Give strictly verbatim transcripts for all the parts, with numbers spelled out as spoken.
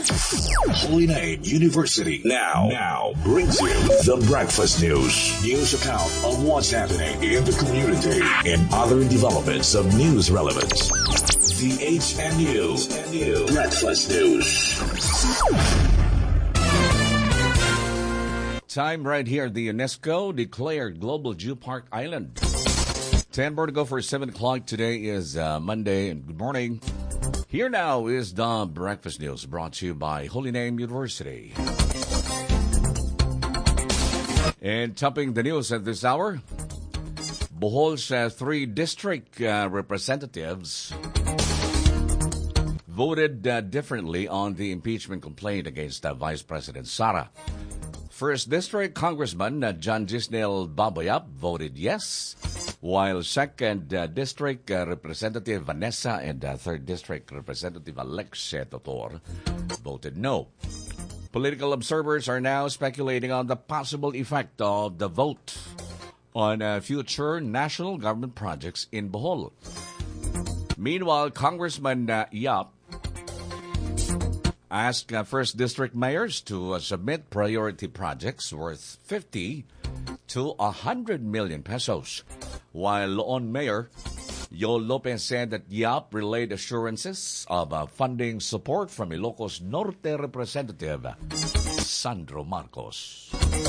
Holy Name University now now brings you the breakfast news. News account of what's happening in the community and other developments of news relevance. The H N U Breakfast News. Time right here. The UNESCO declared Global Geopark Island. ten more to go for seven o'clock. Today is uh, Monday, and good morning. Here now is the Breakfast News brought to you by Holy Name University. And topping the news at this hour, Bohol's uh, three district uh, representatives voted uh, differently on the impeachment complaint against uh, Vice President Sara. First District Congressman uh, John Gisnel Babayap voted yes, while Second uh, District uh, Representative Vanessa and uh, Third District Representative Alexia Totor voted no. Political observers are now speculating on the possible effect of the vote on uh, future national government projects in Bohol. Meanwhile, Congressman uh, Yap asked uh, First District mayors to uh, submit priority projects worth fifty to one hundred million pesos, while Loon Mayor Yol Lopez said that Yap relayed assurances of uh, funding support from Ilocos Norte Representative Sandro Marcos.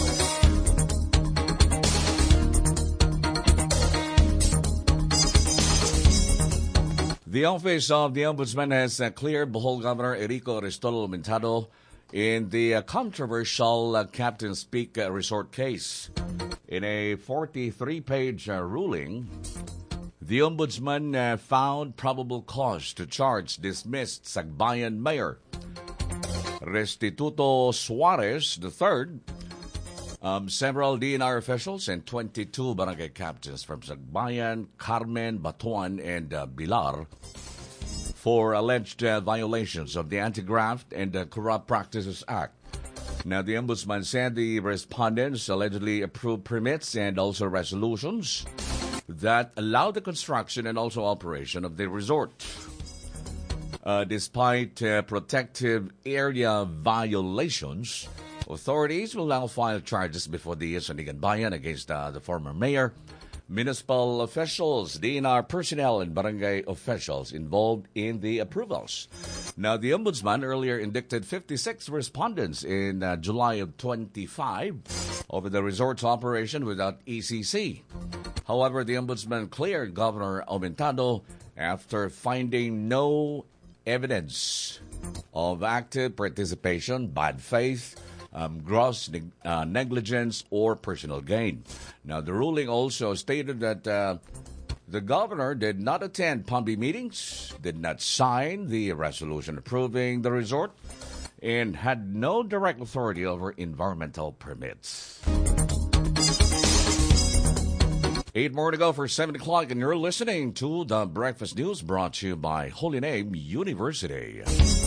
The Office of the Ombudsman has uh, cleared Bohol Governor Enrico Aristolo Aumentado in the uh, controversial uh, Captain's Peak uh, Resort case. In a forty-three page uh, ruling, the Ombudsman uh, found probable cause to charge dismissed Sagbayan Mayor Restituto Suarez the third, um, several D N R officials, and twenty-two barangay captains from Sagbayan, Carmen, Batuan, and uh, Bilar for alleged uh, violations of the Anti-Graft and uh, Corrupt Practices Act. Now, the Ombudsman said the respondents allegedly approved permits and also resolutions that allow the construction and also operation of the resort. Uh, despite uh, protective area violations, authorities will now file charges before the Sandigan Bayan against uh, the former mayor, municipal officials, D N R personnel, and barangay officials involved in the approvals. Now, the Ombudsman earlier indicted fifty-six respondents in uh, July of twenty-five over the resort's operation without E C C. However, the Ombudsman cleared Governor Aumentado after finding no evidence of active participation, bad faith, um, gross neg- uh, negligence, or personal gain. Now, the ruling also stated that uh, the governor did not attend P U M B meetings, did not sign the resolution approving the resort, and had no direct authority over environmental permits. Eight more to go for seven o'clock, and you're listening to the Breakfast News brought to you by Holy Name University.